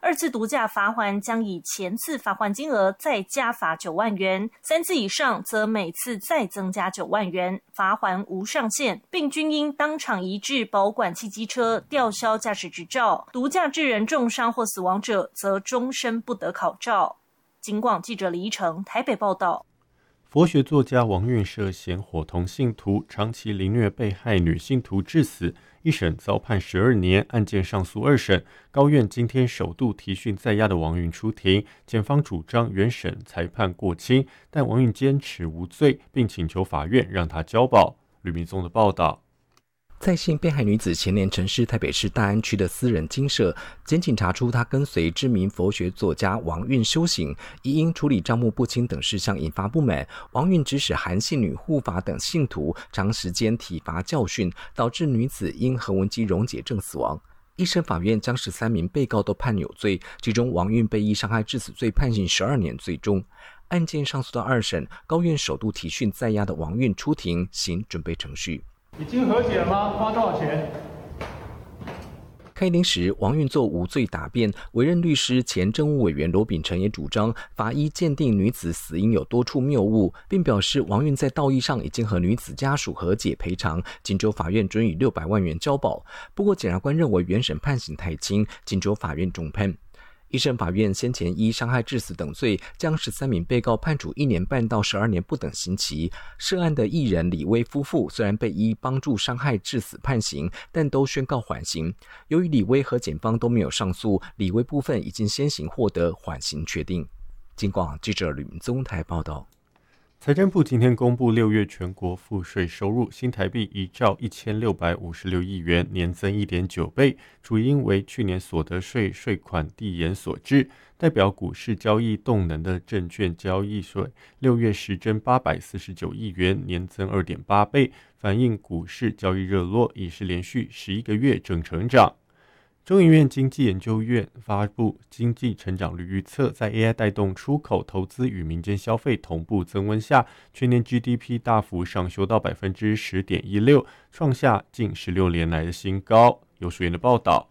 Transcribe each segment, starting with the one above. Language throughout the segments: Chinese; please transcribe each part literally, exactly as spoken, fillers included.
二次毒驾罚锾将以前次罚锾金额再加罚九万元，三次以上则每次再增加九万元，罚锾无上限，并均应当场移至保管汽机车，吊销驾驶执照。毒驾致人重伤或死亡者，则终身不得考照。警广记者李依成台北报道。 佛学作家王运涉嫌伙同信徒长期凌虐被害女信徒致死，一审遭判十二年，案件上诉二审，高院今天首度提讯在押的王运出庭，检方主张原审裁判过轻，但王运坚持无罪，并请求法院让他交保。吕明宗的报道。 在信被害女子前年曾是台北市大安区的私人精舍，检警查出她跟随知名佛学作家王运修行，亦因处理账目不清等事项引发不满，王运指使韩信女护法等信徒长时间体罚教训，导致女子因横纹肌溶解症死亡。一审法院将十三名被告都判有罪，其中王运被依伤害致死罪判刑十二年罪终。案件上诉到二审，高院首度提讯在押的王运出庭行准备程序。 已经和解了吗？花多少钱？ 开庭时，王运作无罪答辩，委任律师前政务委员罗秉成也主张法医鉴定女子死因有多处谬误，并表示王运在道义上已经和女子家属和解赔偿，请求法院准予六百万元交保。不过检察官认为原审判刑太轻，请求法院重判。一审法院先前依伤害致死等罪，将十三名被告判处一年半到十二年不等刑期。涉案的艺人李威夫妇虽然被依帮助伤害致死判刑，但都宣告缓刑。由于李威和检方都没有上诉，李威部分已经先行获得缓刑确定。警广记者吕明宗台报道。 财政部今天公布六月全国赋税收入新台币一兆一千六百五十六亿元，年增 一点九倍，主因为去年所得税税款递延所致。代表股市交易动能的证券交易税六月实征八百四十九亿元，年增 二点八倍，反映股市交易热络，已是连续十一个月正成长。中研院经济研究院发布经济成长率预测，在 A I 带动出口、投资与民间消费同步增温下，全年 G D P 大幅上修到 百分之十点一六， 创下近十六年来的新高。有署员的报道。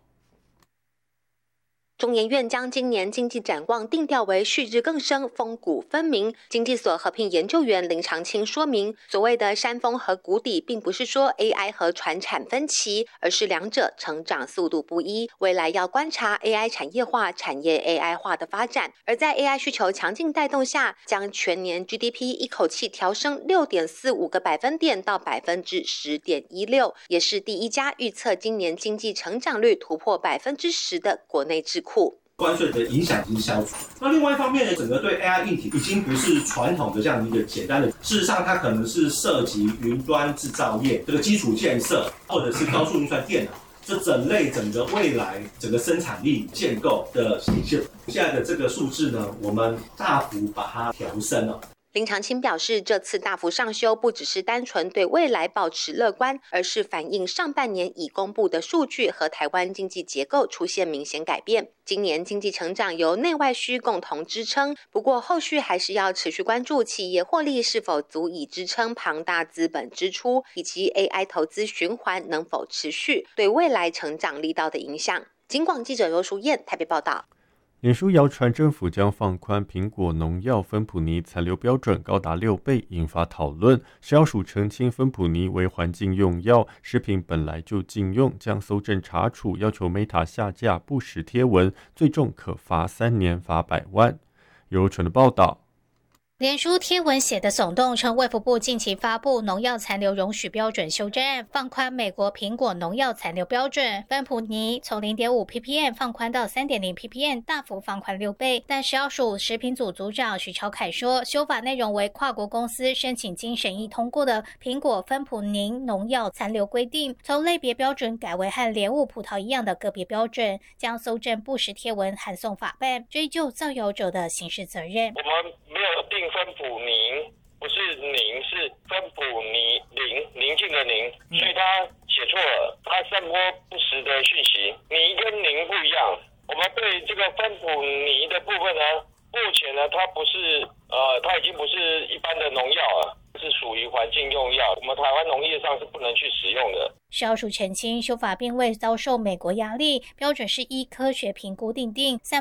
中研院将今年经济展望定调为旭日更生、风谷分明。经济所合聘研究员林长青说明，所谓的山峰和谷底，并不是说 A I 和传产分歧，而是两者成长速度不一。未来要观察 A I 产业化、产业 A I 化的发展，而在 A I 需求强劲带动下，将全年 G D P 一口气调升 六点四五个百分点到 百分之十点一六， 也是第一家预测今年经济成长率突破 百分之十 的国内智库。 关税的影响已经消除。那另外一方面呢，整个对 A I 硬体已经不是传统的这样的一个简单的，事实上它可能是涉及云端制造业这个基础建设，或者是高速运算电脑，这整类整个未来整个生产力建构的形式。现在的这个数字呢，我们大幅把它调升了。 林长青表示，这次大幅上修不只是单纯对未来保持乐观，而是反映上半年已公布的数据和台湾经济结构出现明显改变。今年经济成长由内外需共同支撑，不过后续还是要持续关注企业获利是否足以支撑庞大资本支出，以及 A I 投资循环能否持续，对未来成长力道的影响。警广记者罗淑燕台北报道。 脸书谣传政府将放宽苹果农药芬普尼残留标准高达六倍，引发讨论。食药署澄清芬普尼为环境用药，食品本来就禁用，将搜证查处，要求 Meta 下架不实贴文，最重可罚三年，罚百万。由纯的报道。 脸书贴文写的耸动，称卫福部近期发布农药残留容许标准修正案，放宽美国苹果农药残留标准，芬普尼从 零点五 ppm 放宽到 三点零 ppm， 大幅放宽六倍。但食药署食品组组长许朝凯说，修法内容为跨国公司申请经审议通过的苹果芬普尼农药残留规定，从类别标准改为和莲雾葡萄一样的个别标准，将搜证不实贴文函送法办，追究造谣者的刑事责任。 我们没有定芬普宁，不是宁，是芬普尼宁，宁静的宁，所以他写错了，他散播不实的讯息。宁跟宁不一样，我们对这个芬普尼的部分呢，目前呢，它不是呃，它已经不是一般的农药了，是属于环境用药，我们台湾农业上是不能去使用的。 食药署澄清，修法并未遭受美国压力，标准是依科学评估定定，散